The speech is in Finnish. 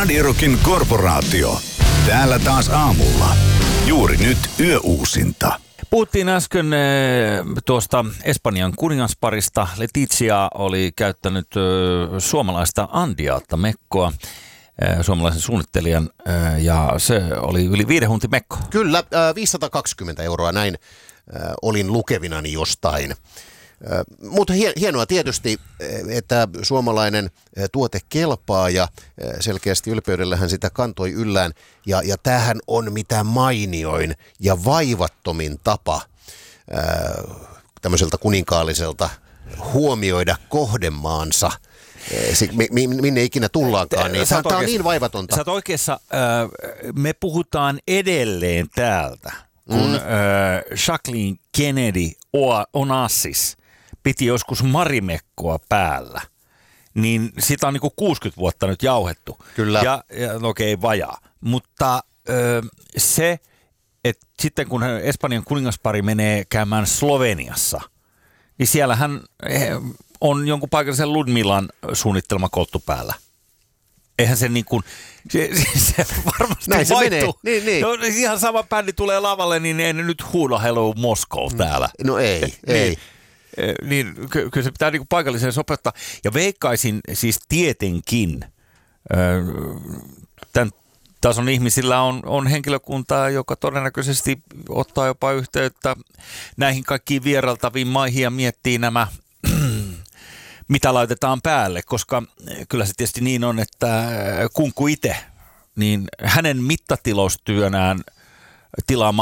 Radio Rockin korporaatio. Täällä taas aamulla. Juuri nyt yöuusinta. Puhuttiin äsken tuosta Espanjan kuningasparista. Letizia oli käyttänyt suomalaista Andiatta-mekkoa, suomalaisen suunnittelijan, ja se oli yli 5 huntin mekko. Kyllä, 520 €, näin olin lukevinani jostain. Mutta hienoa tietysti, että suomalainen tuote kelpaa ja selkeästi ylpeydellähän sitä kantoi yllään. Ja tämähän on mitä mainioin ja vaivattomin tapa tämmöiseltä kuninkaalliselta huomioida kohdemaansa. Minne ikinä tullaankaan, niin tämä on niin vaivatonta. Sä oot oikeassa, me puhutaan edelleen täältä, kun Jacqueline Kennedy Onassis piti joskus marimekkoa päällä, niin sitä on niinku 60 vuotta nyt jauhettu. Kyllä. Ja okei, vajaa. Mutta se, että sitten kun Espanjan kuningaspari menee käymään Sloveniassa, niin siellähän on jonkun paikallisen Ludmilan suunnittelema kolttu päällä. Eihän se niin kuin, se varmasti näin se vaihtuu. menee. Niin. No, ihan sama bändi tulee lavalle, niin ei ne nyt huuda Hello Moscow täällä. No ei. Niin kyllä se pitää niin kuin paikalliseen sopeuttaa. Ja veikkaisin siis tietenkin, tämän tason ihmisillä on henkilökuntaa, joka todennäköisesti ottaa jopa yhteyttä näihin kaikkiin vierailtaviin maihin ja miettii nämä, mitä laitetaan päälle, koska kyllä se tietysti niin on, että kunku itse, niin hänen mittatiloustyönään tilaamaan